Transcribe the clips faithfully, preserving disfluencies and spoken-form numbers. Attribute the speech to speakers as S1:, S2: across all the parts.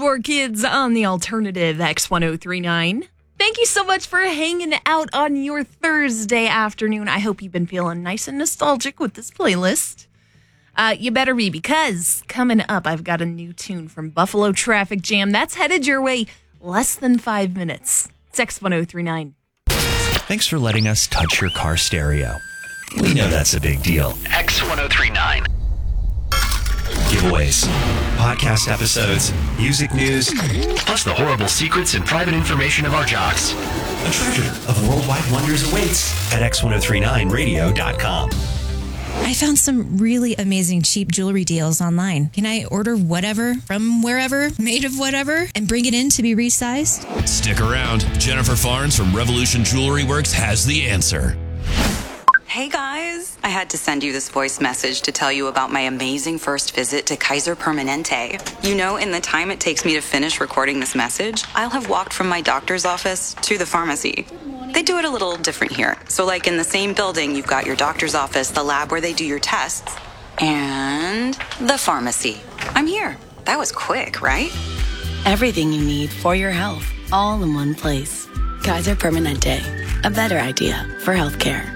S1: Four Kids on the alternative X ten thirty-nine. Thank you so much for hanging out on your Thursday afternoon. I hope you've been feeling nice and nostalgic with this playlist. Uh, you better be, because coming up, I've got a new tune from Buffalo Traffic Jam that's headed your way less than five minutes. It's X ten thirty-nine.
S2: Thanks for letting us touch your car stereo. We know that's a big deal. X ten thirty-nine. Giveaways, podcast episodes, music news, plus the horrible secrets and private information of our jocks. A treasure of worldwide wonders awaits at X ten thirty-nine radio dot com.
S3: I found some really amazing cheap jewelry deals online. Can I order whatever from wherever, made of whatever, and bring it in to be resized?
S4: Stick around. Jennifer Farnes from Revolution Jewelry Works has the answer.
S5: Hey guys, I had to send you this voice message to tell you about my amazing first visit to Kaiser Permanente. You know, in the time it takes me to finish recording this message, I'll have walked from my doctor's office to the pharmacy. They do it a little different here. So like in the same building, you've got your doctor's office, the lab where they do your tests, and the pharmacy. I'm here. That was quick, right?
S6: Everything you need for your health, all in one place. Kaiser Permanente, a better idea for healthcare.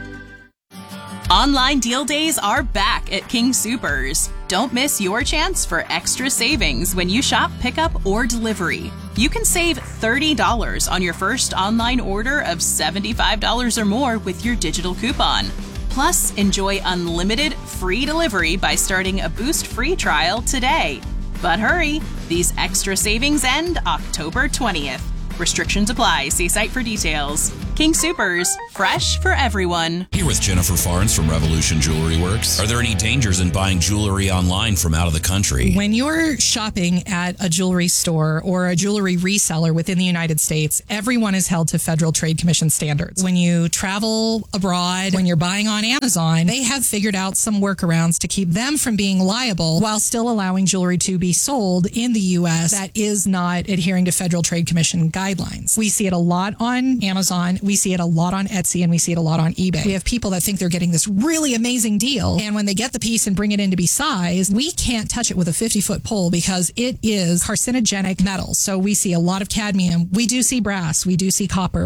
S7: Online deal days are back at King Soopers. Don't miss your chance for extra savings when you shop pickup or delivery. You can save thirty dollars on your first online order of seventy-five dollars or more with your digital coupon. Plus, enjoy unlimited free delivery by starting a Boost free trial today. But hurry, these extra savings end October twentieth. Restrictions apply. See site for details. King Soopers, fresh for everyone.
S4: Here with Jennifer Farnes from Revolution Jewelry Works. Are there any dangers in buying jewelry online from out of the country?
S8: When you're shopping at a jewelry store or a jewelry reseller within the United States, everyone is held to Federal Trade Commission standards. When you travel abroad, when you're buying on Amazon, they have figured out some workarounds to keep them from being liable while still allowing jewelry to be sold in the U S that is not adhering to Federal Trade Commission guidelines. We see it a lot on Amazon. We see it a lot on Etsy, and we see it a lot on eBay. We have people that think they're getting this really amazing deal, and when they get the piece and bring it in to be sized, we can't touch it with a fifty-foot pole because it is carcinogenic metal. So we see a lot of cadmium. We do see brass. We do see copper.